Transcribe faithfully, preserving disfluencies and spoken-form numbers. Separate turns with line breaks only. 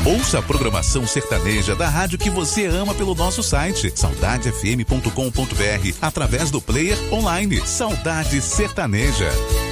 Ouça a programação sertaneja da rádio que você ama pelo nosso site saudade f m ponto com ponto b r através do player online Saudade Sertaneja.